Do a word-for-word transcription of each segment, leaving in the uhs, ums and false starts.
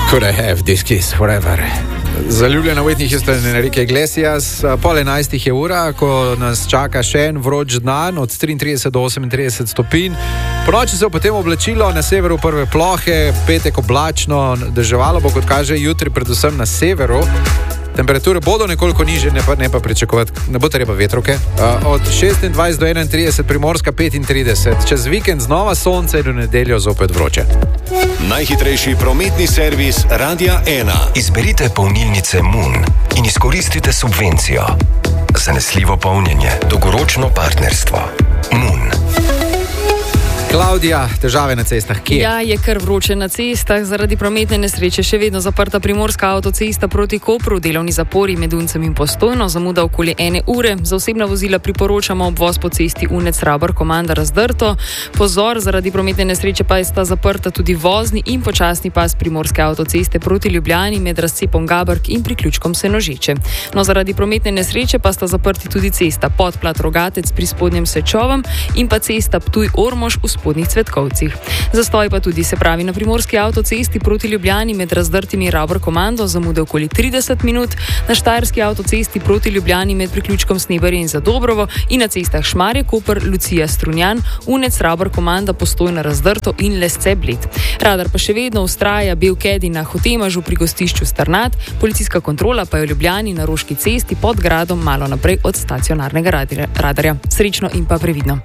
Could I have this kiss forever? Zaljubljena ujetnih je Enrique Iglesias. Pol enajstih je ura, ko nas čaka še en vroč dan od triintrideset do osemintrideset stopinj. Po noči se bo potem oblačilo, na severu prve plohe, petek oblačno, deževalo bo, kot kaže, jutri predvsem na severu. Temperature bodo nekoliko nižje, ne pa, ne pa pričakovati, ne bo treba vetrovke. Uh, od šestindvajset do enaintrideset, Primorska petintrideset, čez vikend znova sonce in do nedeljo zopet vroče. Najhitrejši prometni servis Radia ena. Izberite polnilnice Moon in izkoristite subvencijo. Zanesljivo polnjenje, dolgoročno partnerstvo. Moon. Klaudija, težave na cestah, kje? Ja, je kar vroče na cestah. Zaradi prometne nesreče še vedno zaprta primorska avtocesta proti Kopru, delovni zapori med Uncem in Postojno, zamuda okoli ene ure. Za osebna vozila priporočamo obvoz po cesti Unec-Rabor-Komanda Razdrto. Pozor, zaradi prometne nesreče pa sta zaprta tudi vozni in počasni pas primorske avtoceste proti Ljubljani med razcepom Gabrk in priključkom Senožeče. No, zaradi prometne nesreče pa sta zaprti tudi cesta Podplat-Rogatec pri Spodnjem Sečovem in pa cesta Ptuj-Ormož v Spodnjih Cvetkovcih. Zastoj pa tudi se pravi na primorski avtocesti proti Ljubljani med Razdrtimi Rabor Komando, zamude okoli trideset minut, na štajerski avtocesti proti Ljubljani med priključkom Sneberje in Zadobrovo in na cestah Šmarje Koper, Lucija Strunjan, Unec Rabor Komanda, Postojna Razdrto in Lesce Bled. Radar pa še vedno vztraja Belkedi na Hotemažu pri gostišču Starnat, policijska kontrola pa je v Ljubljani na Roški cesti pod gradom malo naprej od stacionarnega radarja. Srečno in pa previdno.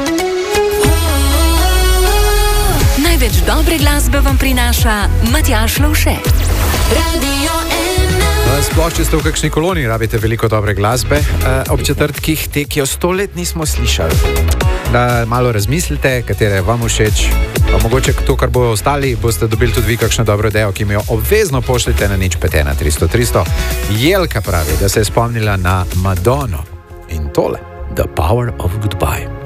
Največ dobre glasbe vam prinaša Matjaž Lovše. Radio ena. Sploh, če ste v kakšni koloniji, rabite veliko dobre glasbe. Ob četrtkih te, ki jo sto let nismo slišali. Da malo razmislite, katere vam všeč. Pa mogoče to, kar bo ostali, boste dobili tudi vi kakšno dobro idejo, ki mi jo obvezno pošljite na nič pet ena tristo tristo. Jelka pravi, da se je spomnila na Madono. In tole, The Power of Goodbye.